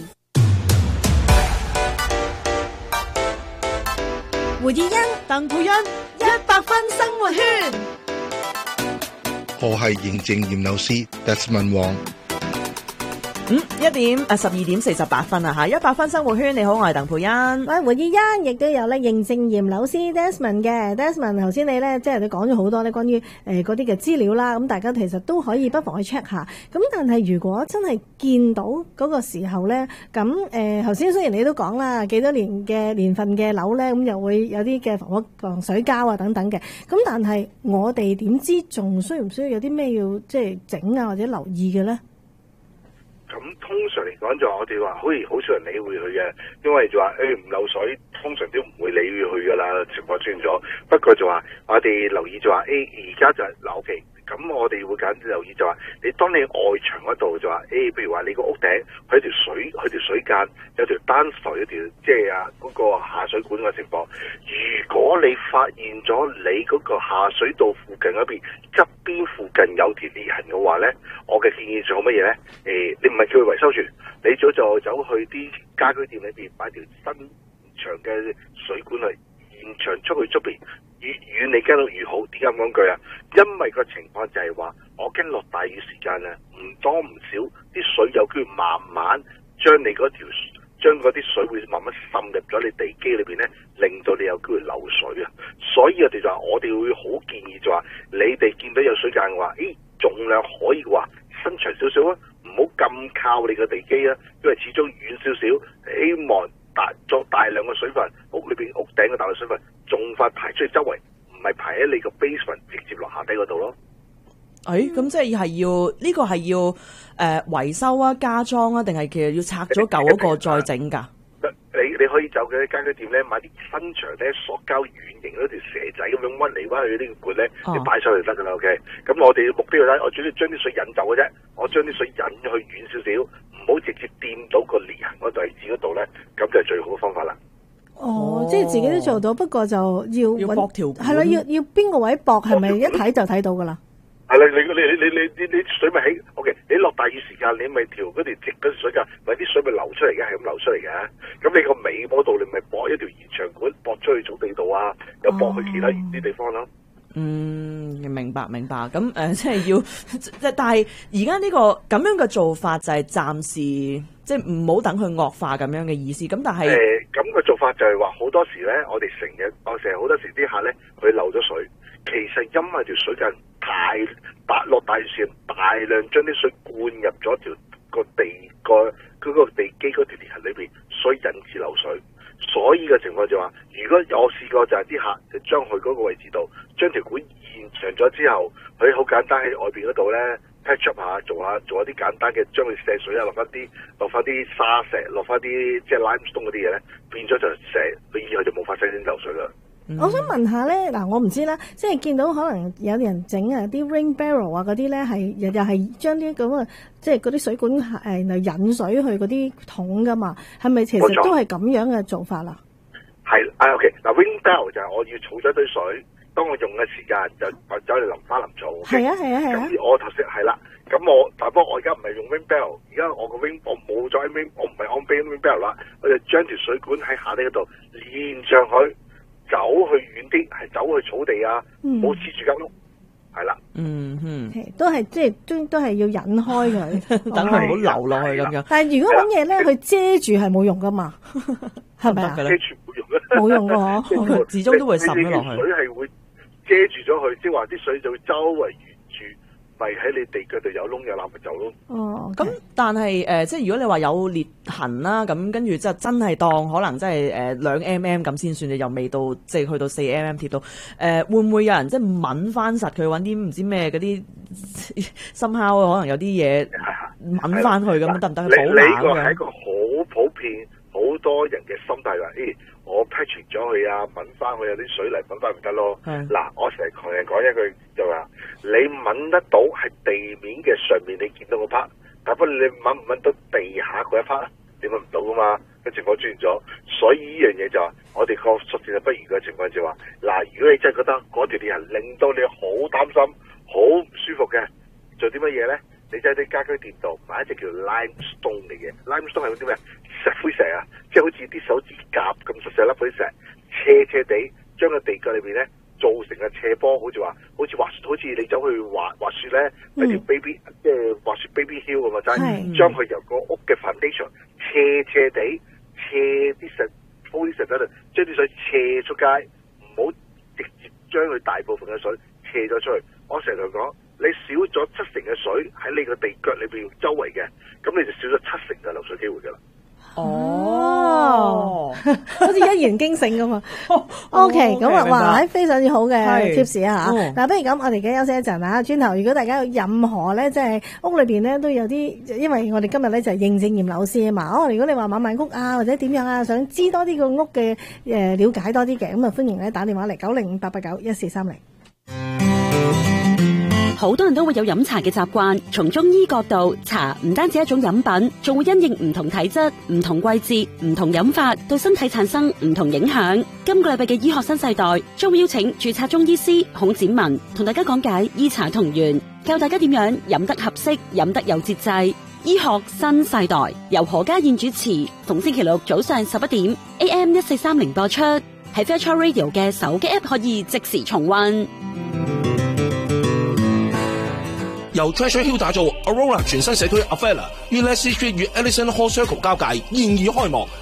胡以欣、 鄧佩欣，一百分生活圈。 我係認證驗樓師 Desmond Wong。 嗯，一點啊，十二點四十八分啊吓，一百分生活圈，你好，我係鄧佩欣。 喂，胡以欣，亦都有咧認證驗樓師 Desmond 嘅 Desmond， 頭先你咧即係你講咗好多咧關於誒嗰啲嘅資料啦，咁大家其實都可以不妨去 check 下。咁但係如果真係見到嗰個時候咧，咁誒頭先雖然你都講啦，幾多年嘅年份嘅樓咧，咁又會有啲嘅防火防水膠啊等等嘅，咁但係我哋點知仲需唔需要有啲咩要即係整啊或者留意嘅咧？ 咁通常嚟講就話我哋話，好似好少人理會佢嘅，因為就話誒唔漏水，通常都唔會理會佢噶啦，情況出現咗。不過就話我哋留意就話，誒而家就係嗱 O K，咁我哋會緊留意就話，你當你外牆嗰度就話，誒譬如話你個屋頂佢條水佢條水間有條單浮有條即係啊嗰個下水管嘅情況，如果你發現咗你嗰個下水道附近嗰邊側邊附近有條裂痕嘅話咧，我嘅建議做乜嘢咧？誒，你唔係叫佢維修住，你早就走去啲家居店裏邊買條新長嘅水管嚟現場出去出邊，越遠你跟到越好。點解咁講句啊？因為個情況就係話，我驚落大雨時間啊，唔多唔少啲水有機會慢慢將你嗰條將嗰啲水會慢慢滲入咗你地基裏邊咧，令到你有機會漏水啊。所以我哋就話，我哋會好建議就話，你哋見到有水間嘅話，誒，盡量可以話伸長少少啊，唔好咁靠你個地基啊，因為始終遠少少，希望大作大量嘅水分，屋裏邊屋頂嘅大量水分，盡快排出去周圍，唔係排喺你個 basement 直接落下底嗰度咯。 誒，咁即係係要呢個係要誒維修啊、加裝啊，定係其實要拆咗舊嗰個再整㗎？ 你你可以走嘅家居店咧，買啲新長咧塑膠圓形嗰條蛇仔咁樣屈嚟屈去呢個罐咧，你擺上去就得噶啦。OK，咁我哋目標咧，我主要將啲水引走嘅啫，我將啲水引去遠少少，唔好直接掂到個裂痕嗰位置嗰度咧，咁就係最好嘅方法啦。 哦，即係自己都做到，不過就要要駁條管， 係咯，要要邊個位駁，係咪一睇就睇到噶啦？ 係啦，你你你你你你水咪喺 OK， 你落大雨時間，你咪調嗰條直嗰條水㗎，咪啲水咪流出嚟嘅，係咁流出嚟嘅。咁你個尾嗰度，你咪駁一條延長管，駁出去草地度啊，又駁去其他遠啲地方咯。 嗯，明白明白。咁誒、呃，即係要即係，但係而家呢個咁樣嘅做法就係暫時即係唔好等佢惡化咁樣嘅意思。咁但係誒， 咁、呃、嘅做法就係話好多時咧，我哋成日我成日好多時啲客咧，佢漏咗水，其實因為條水嘅太大落大雨時，大量將啲水灌入咗條個地個佢個地基嗰條裂痕裏邊，所以引致漏水。所以嘅情況就話，如果我試過就係啲客就將佢嗰個位置度，將條管延長咗之後，佢好簡單喺外邊嗰度咧 patch up 下，做下做下啲簡單嘅，將佢射水啊，落翻啲落翻啲沙石，落翻啲即係 limestone 嗰啲嘢咧，變咗就射，佢以後就冇發生啲漏水啦。 我想問下咧，嗱我唔知啦，即係見到可能有人整啊啲 rain barrel 啊嗰啲咧，係又又係將啲咁啊，即係嗰啲水管誒嚟引水去嗰啲桶噶嘛，係咪其實都係咁樣嘅做法啦？ 係啊 ，OK， 嗱 rain barrel 就係我要儲咗堆水，當我用嘅時間就走嚟淋花淋草。 係啊係啊係啊。 咁我頭先係啦，咁我但不過我而家唔係用 rain barrel，而家我個 rain 我冇咗 rain， 我唔係按 rain barrel 啦，我就將條水管喺下底嗰度連上去。走去遠啲，係走去草地啊，冇黐住間屋，係啦。嗯嗯， 都係即係都都係要引開佢， 等佢唔好流落去咁樣。 但係如果揾嘢咧，佢遮住係冇用噶嘛，係咪啊？ 遮住冇用嘅， 冇用嘅嗬， 始終都會滲咗落去。 水係會遮住咗佢，即係話啲水就會周圍沿住。咪喺你地腳度有窿有罅咪走咯。哦， 咁但係誒、呃，即係如果你話有裂痕啦，咁跟住就真係當可能真係誒兩 mm 咁先算，又未到即係去到四 mm 貼到。誒、呃、會唔會有人即係抿翻實佢，揾啲唔知咩嗰啲深烤，可能有啲嘢抿翻去咁得唔得？保冷嘅。 呢個係一個好普遍，好多人嘅心態話，誒、欸、我 patch 咗佢啊，抿翻佢有啲水嚟抿翻咪得咯。嗱，我成日同人講一句就話。你揾得到係地面嘅上面，你見到個 part， 但不過你揾唔揾到地下嗰一 part， 你揾唔到噶嘛？個情況出現咗，所以呢樣嘢就話，我哋個熟視不如嘅情況就話，嗱，如果你真係覺得嗰條裂痕令到你好擔心、好唔舒服嘅，做啲乜嘢咧？你就喺啲家居店度買一隻叫 limestone 嘅嘢 ，limestone 係嗰啲咩？石灰石啊，即係好似啲手指甲咁細細粒嗰啲石，斜斜地將個地腳裏邊咧。造成嘅斜坡，好似話，好似滑，好似你走去滑滑雪咧，喺條 baby 即係滑雪 baby hill 咁啊，就係將佢由個屋嘅 foundation 斜斜地斜啲石，鋪啲石喺度，將啲水斜出街，唔好直接將佢大部分嘅水斜咗出去。我成日同佢講，你少咗七成嘅水喺你個地腳裏邊周圍嘅，咁你就少咗七成嘅流水機會㗎啦。 哦，好似一言驚醒咁啊！O K， 咁啊，哇，非常之好嘅 tips 啊吓。嗱，不如咁，我哋而家休息一陣啊。轉頭，如果大家有任何咧，即係屋裏邊咧都有啲，因為我哋今日咧就係認證驗樓師啊嘛。哦，如果你話買賣屋啊，或者點樣啊，想知多啲個屋嘅誒了解多啲嘅，咁啊歡迎咧打電話嚟九零五八八九一四三零。 好多人都會有飲茶嘅習慣，從中醫角度，茶唔單止一種飲品，仲會因應唔同體質、唔同季節、唔同飲法，對身體產生唔同影響。今個禮拜嘅醫學新世代將會邀請註冊中醫師孔展文同大家講解醫茶同源，教大家點樣飲得合適、飲得有節制。醫學新世代由何家燕主持，逢星期六早上十一點 A M 一四三零播出，喺 Fairchild Radio 嘅手機 App 可以即時重溫。 由 Treasure Hill 打造 Aurora 全新社區 Avella 於 Leslie Street 與 Ellison Hall Circle 交界，現已開幕。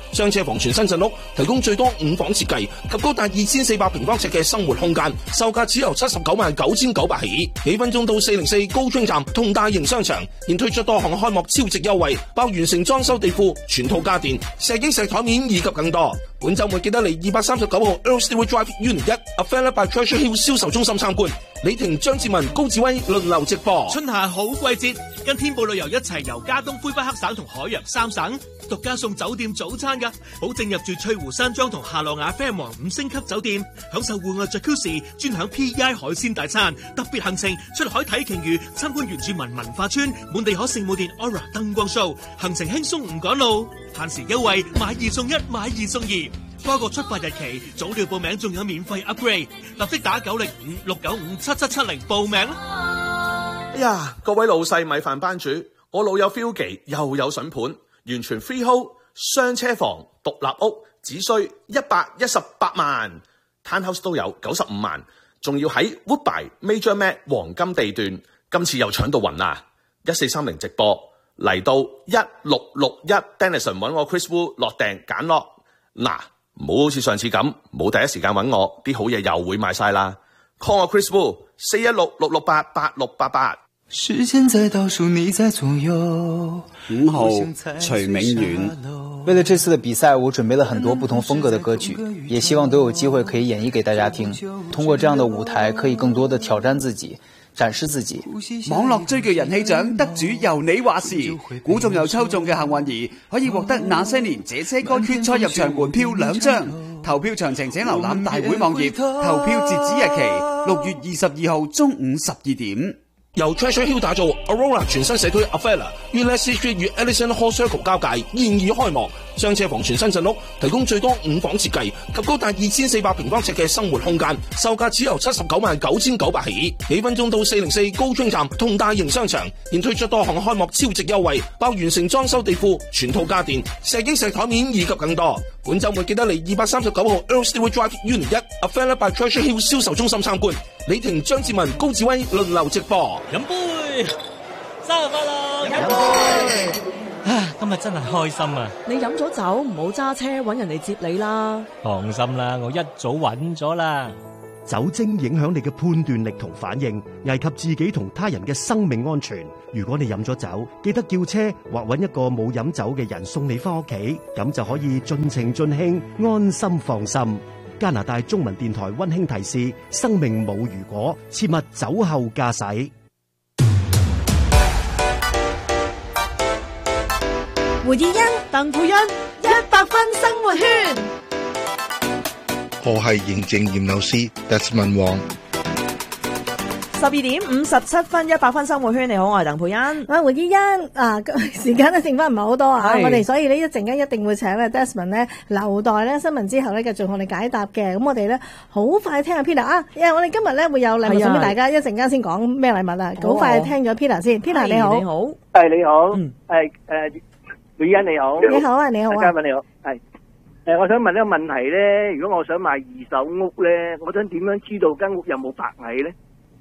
雙車房全新鎮屋，提供最多五房設計及高達二千四百平方尺嘅生活空間，售價只由七十九萬九千九百起，幾分鐘到四零四高昌站同大型商場，現推出多項開幕超值優惠，包完成裝修地庫、全套家電、石英石台面以及更多。本週末記得嚟二百三十九號 Earl Stewart Drive Unit 一 Affair by Treasure Hill 銷售中心參觀。李婷、張志文、高志威輪流直播。 春夏好季節，跟天寶旅遊一齊遊加東、魁北克省同海洋三省，獨家送酒店早餐㗎，保證入住翠湖山莊同夏洛雅 Fairmont 五星級酒店，享受戶外 Jacuzzi，專享 P E I 海鮮大餐，特別行程出海睇鯨魚，參觀原住民文化村，滿地可聖母殿 Aura 燈光 show， 行程輕鬆唔趕路，限時優惠買二送一，買二送二。多個出發日期，早鳥報名仲有免費 upgrade， 立即打九零五六九五七七七零報名啦！ 哎呀，各位老細米飯班主，我老友 Philgy 又有筍盤，完全 freehold， 雙車房，獨立屋，只需一百一十八萬 ，townhouse 都有九十五萬，仲要喺 Woodbine Major Mac 黃金地段，今次又搶到暈啦！一四三零直播嚟到一六六一 Denison 揾我 Chris Wu 落訂揀落嗱。唔好好似上次咁，冇第一時間揾我，啲好嘢又會賣晒啦。call 我 Chris Wu 四一六六六八八六八八。 時間在倒數，你在左右。 五號徐明遠。 為了這次的比賽，我準備了很多不同風格的歌曲，也希望都有機會可以演繹給大家聽。通過這樣的舞台，可以更多的挑戰自己，展示自己。 網絡最具人氣獎得主由你話事，估中又抽中嘅幸運兒可以獲得那些年這些歌決賽入場門票兩張。投票詳情請瀏覽大會網頁，投票截止日期六月二十二號中午十二點。 由 Treasure Hill 打造 Aurora 全新社區 Affair Ulysses Street 與 Ellison Hall Circle 交界現已開幕，雙車房全新鎮屋，提供最多五房設計及高達二千四百平方尺嘅生活空間，售價只由七十九萬九千九百起，幾分鐘到四零四高昌站同大型商場，現推出多項開幕超值優惠，包完成裝修地庫、全套家電、石英石台面以及更多。本週末記得嚟二百三十九號 Earl Stewart Drive Unit 一 Affair by Treasure Hill 銷售中心參觀。李婷、張志文、高志威輪流直播。 飲杯，生日快樂！飲杯。唉，今日真係開心啊！ 你飲咗酒唔好揸車，揾人嚟接你啦。 放心啦，我一早揾咗啦。 酒精影響你嘅判斷力同反應，危及自己同他人嘅生命安全。如果你飲咗酒，記得叫車或揾一個冇飲酒嘅人送你翻屋企，咁就可以盡情盡興，安心放心。加拿大中文電台溫馨提示：生命冇如果，切勿酒後駕駛。 胡以欣、鄧佩欣，一百分生活圈。 我係認證驗樓師 Desmond 王。 十二點五十七分，一百分生活圈，你好，我係鄧佩欣。 啊，胡依欣啊，時間咧剩翻唔係好多啊，我哋所以呢一陣間一定會請咧 Desmond 咧留待咧新聞之後咧繼續同我哋解答嘅。咁我哋咧好快聽下 Peter 啊，因為我哋今日咧會有禮物送俾大家，一陣間先講咩禮物啊，好快聽咗 Peter 先。Peter 你好， 你好， 係你好，係誒胡依欣你好， 你好啊，你好啊， 嘉賓你好，係誒，我想問一個問題咧，如果我想買二手屋咧，我想點樣知道間屋有冇白蟻咧？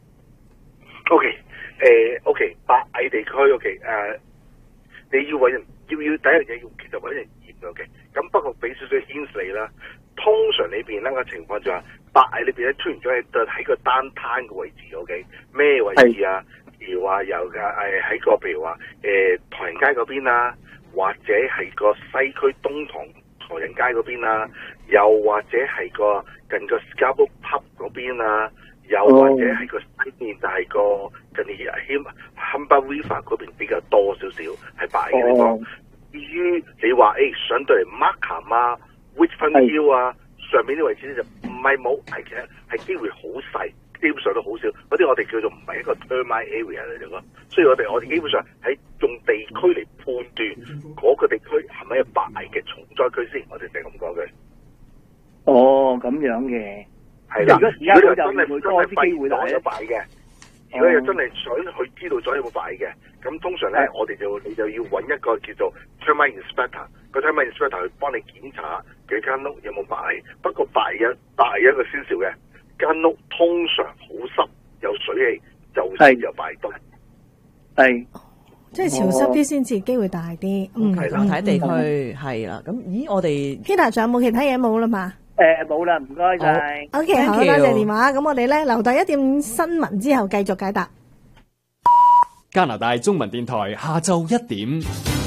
O K， 誒 O K， 白蟻地區 O K， 誒你要揾人，要要第一樣嘢要其實揾人驗嘅 O K， 咁不過俾少少 hint 你啦。通常裏邊呢個情況就係白蟻裏邊咧出現咗喺喺個單攤嘅位置 O K， 咩位置啊？譬如話有嘅誒喺個譬如話誒唐人街嗰邊啊，或者係個西區東塘唐人街嗰邊啊，又或者係個近個 Scarborough Pub 嗰邊啊。又或者喺個西面就係個近啲 Humber River 嗰邊比較多少少係白嘅地方。至於你話誒上到嚟 Markham 啊、Richmond Hill 啊上面啲位置咧就唔係冇，係其實係機會好細，基本上都好少。嗰啲我哋叫做唔係一個 termite area 嚟嘅咯。所以我哋我哋基本上喺用地區嚟判斷嗰個地區係咪有白嘅重災區先，我哋就係咁講嘅。 哦，咁樣嘅。係啦，如果而家真係多啲機會攞咗擺嘅，如果你真係想去知道咗有冇擺嘅，咁通常咧我哋就你就要揾一個叫做 termite inspector，個 termite inspector 去幫你檢查幾間屋有冇擺。不過擺一擺一個先兆嘅間屋通常好濕有水氣，就先有擺到。係。 即係係潮濕啲先至機會大啲。嗯， 係啦，睇地區係啦。咁咦，我哋 Peter 仲有冇其他嘢冇啦嘛？ 誒冇啦，唔該晒。 O K， 好，多謝電話。咁我哋咧留待一點新聞之後繼續解答。 加拿大中文電台下晝一點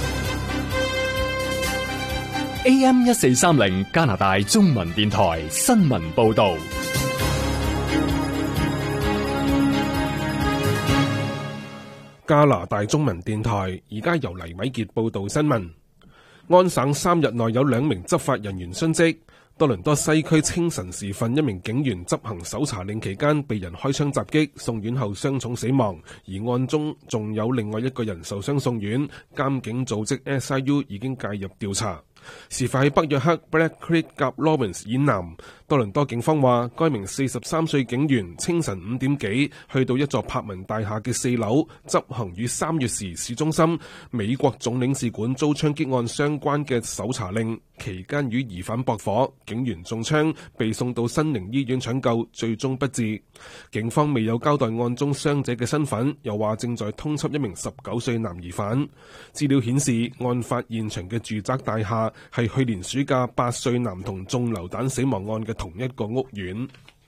A M 一四三零加拿大中文電台新聞報道。 加拿大中文電台而家由黎偉傑報道新聞。安省三日內有兩名執法人員殉職。多倫多西區清晨時分，一名警員執行搜查令期間被人開槍襲擊，送院後傷重死亡。而案中仲有另外一個人受傷送院，監警組織 S I U 已經介入調查。事發喺北約克 Black Creek 夾 Lawrence 以南。多倫多警方話，該名四十三歲警員清晨五點幾去到一座柏文大廈嘅四樓執行與三月時市中心美國總領事館遭槍擊案相關嘅搜查令，期間與疑犯駁火，警員中槍，被送到新寧醫院搶救，最終不治。警方未有交代案中傷者嘅身份，又話正在通緝一名十九歲男疑犯。資料顯示，案發現場嘅住宅大廈係去年暑假八歲男童中流彈死亡案嘅同一個屋苑。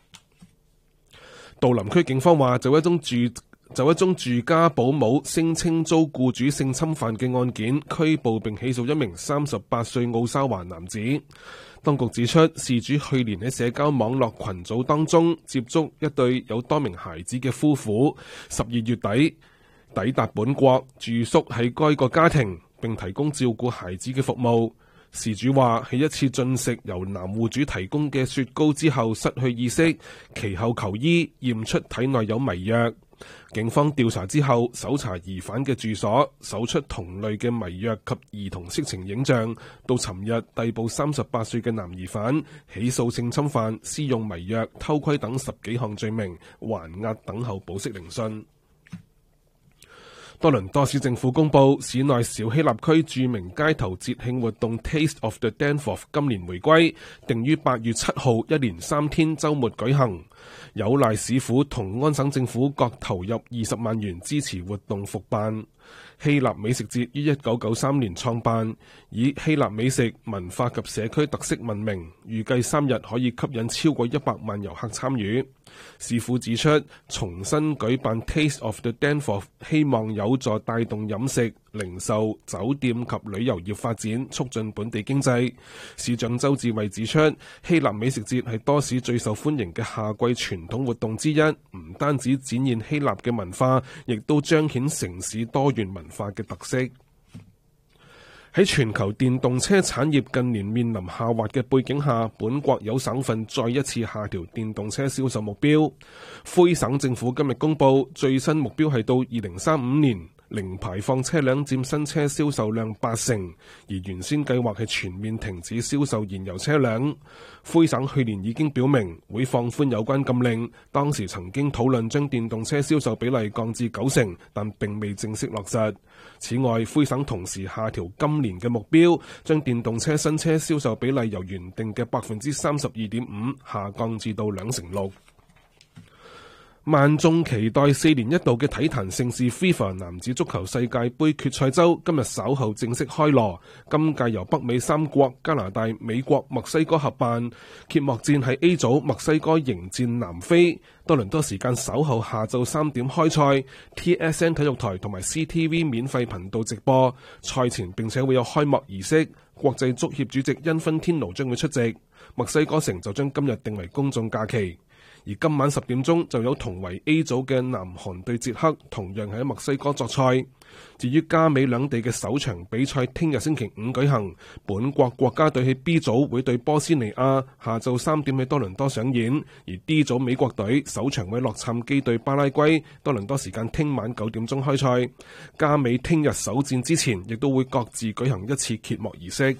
杜林區警方話，就一宗住就一宗住家保姆聲稱遭僱主性侵犯嘅案件，拘捕並起訴一名三十八歲奧沙華男子。當局指出，事主去年喺社交網絡群組當中接觸一對有多名孩子嘅夫婦，十二月底抵達本國住宿喺該個家庭，並提供照顧孩子嘅服務。事主話喺一次進食由男戶主提供嘅雪糕之後失去意識，其後求醫驗出體內有迷藥。警方調查之後搜查疑犯嘅住所，搜出同類嘅迷藥及兒童色情影像。到尋日逮捕三十八歲嘅男疑犯，起訴性侵犯、施用迷藥、偷窺等十幾項罪名，還押等候保釋聆訊。多倫多市政府公布，市內小希臘區著名街頭節慶活動 Taste of the Danforth 今年回歸，定於八月七號一連三天週末舉行。有賴市府同安省政府各投入二十萬元支持活動復辦。希臘美食節於一九九三年創辦，以希臘美食、文化及社區特色聞名，預計三日可以吸引超過一百萬遊客參與。市府指出，重新舉辦 Taste of the Danforth 希望有助帶動飲食、零售、酒店及旅遊業發展，促進本地經濟。市長周志偉指出，希臘美食節係多市最受歡迎嘅夏季傳統活動之一，唔單止展現希臘嘅文化，亦都彰顯城市多元文化嘅特色。喺全球電動車產業近年面臨下滑嘅背景下，本國有省份再一次下調電動車銷售目標。魁省政府今日公布最新目標係到二零三五年，零排放車輛佔新車銷售量八成，而原先計劃係全面停止銷售燃油車輛。魁省去年已經表明會放寬有關禁令，當時曾經討論將電動車銷售比例降至九成，但並未正式落實。此外，魁省同時下調今年嘅目標，將電動車新車銷售比例由原定嘅百分之三十二點五下降至到兩成六。萬眾期待四年一度嘅體壇盛事 FIFA 男子足球世界盃決賽周今日稍後正式開鑼。今屆由北美三國加拿大、美國、墨西哥合辦，揭幕戰喺 A 組，墨西哥迎戰南非。多倫多時間稍後下晝三點開賽 ，T S N 體育台同埋 C T V 免費頻道直播。賽前並且會有開幕儀式，國際足協主席因芬天奴將會出席。墨西哥城就將今日定為公眾假期。而今晚十點鐘就有同為 A 組嘅南韓對捷克，同樣喺墨西哥作賽。至於加美兩地嘅首場比賽，聽日星期五舉行。本國國家隊喺 B 組會對波斯尼亞，下晝三點喺多倫多上演。而 D 組美國隊首場會洛杉磯對巴拉圭，多倫多時間聽晚九點鐘開賽。加美聽日首戰之前，亦都會各自舉行一次揭幕儀式。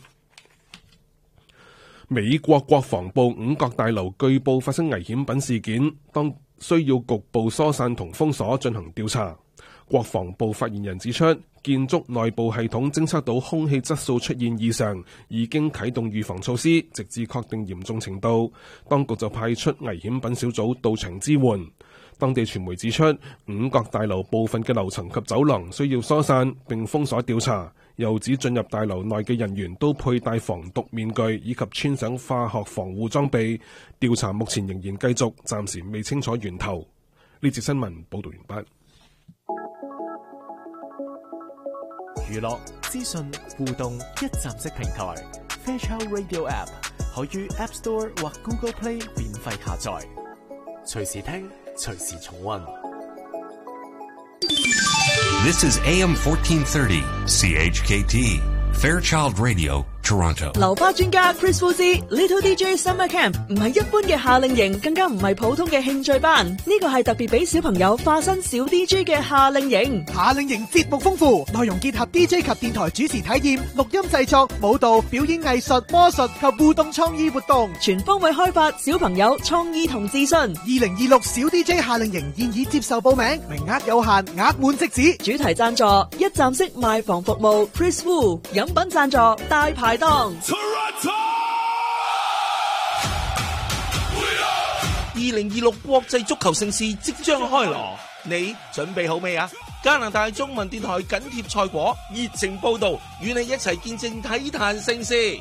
美國國防部五角大樓據報發生危險品事件，當需要局部疏散同封鎖進行調查。國防部發言人指出，建築內部系統偵測到空氣質素出現異常，已經啟動預防措施，直至確定嚴重程度。當局就派出危險品小組到場支援。 當地傳媒指出，五角大樓部分嘅樓層及走廊需要疏散並封鎖調查，又指進入大樓內嘅人員都佩戴防毒面具以及穿上化學防護裝備。調查目前仍然繼續，暫時未清楚源頭。呢節新聞報道完畢。 娛樂、資訊、互動一站式平台 Fairchild Radio App 可於 App Store 或 Google Play 免費下載，隨時聽，隨時重溫。 This is A M fourteen thirty C H K T Fairchild Radio Toronto。 留花專家 Chris 夫之 Little D J Summer Camp 唔係一般嘅夏令營，更加唔係普通嘅興趣班，呢個係特別俾小朋友化身小 D J 嘅夏令營。 夏令營節目豐富，內容結合 D J 及電台主持體驗、錄音製作、舞蹈、表演藝術、魔術及互動創意活動， 全方位開發小朋友創意同自信。 二零二六小 D J 夏令營現已接受報名，名額有限，額滿即止。 主題贊助一站式賣房服務 Chris Wu， 飲品贊助大排檔。 二零二六國際足球盛事即將開鑼，你準備好未啊？加拿大中文電台緊貼賽果，熱情報道，與你一齊見證體壇盛事。